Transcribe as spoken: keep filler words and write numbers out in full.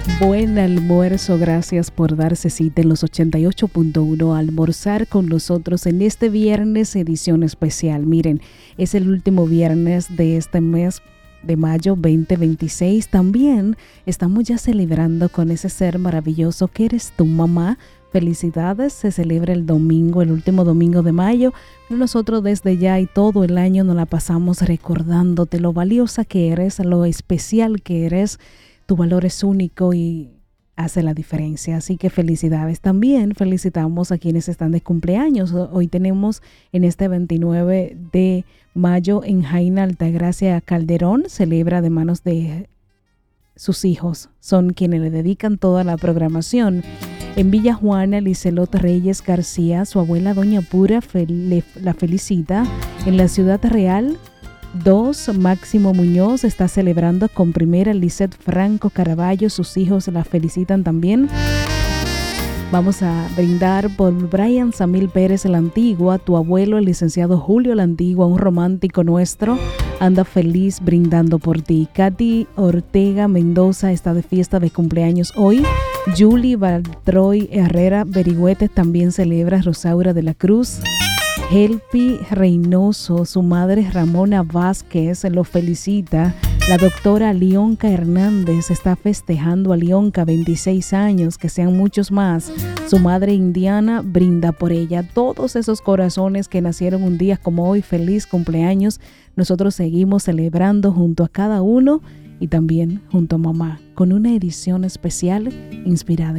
Buen almuerzo, gracias por darse cita en los ochenta y ocho punto uno a almorzar con nosotros en este viernes edición especial. Miren, es el último viernes de este mes de mayo veinte veintiséis. También estamos ya celebrando con ese ser maravilloso que eres tu mamá. Felicidades, se celebra el domingo, el último domingo de mayo, pero nosotros desde ya y todo el año nos la pasamos recordándote lo valiosa que eres, lo especial que eres. Tu valor es único y hace la diferencia, así que felicidades. También felicitamos a quienes están de cumpleaños. Hoy tenemos en este veintinueve de mayo en Jaina Altagracia Calderón, celebra de manos de sus hijos, son quienes le dedican toda la programación. En Villa Juana, Licelot Reyes García, su abuela Doña Pura fel- la felicita. En la Ciudad Real, dos, Máximo Muñoz está celebrando con primera. Lisette Franco Caraballo, sus hijos la felicitan también. Vamos a brindar por Brian Samil Pérez la Antigua, tu abuelo, el licenciado Julio la Antigua, un romántico nuestro, anda feliz brindando por ti. Katy Ortega Mendoza está de fiesta de cumpleaños hoy. Julie Baltroy Herrera Berigüete también celebra. Rosaura de la Cruz. Helpi Reynoso, su madre Ramona Vázquez lo felicita. La doctora Leonca Hernández está festejando a Leonca, veintiséis años, que sean muchos más. Su madre Indiana brinda por ella. Todos esos corazones que nacieron un día como hoy, feliz cumpleaños. Nosotros seguimos celebrando junto a cada uno y también junto a mamá, con una edición especial inspirada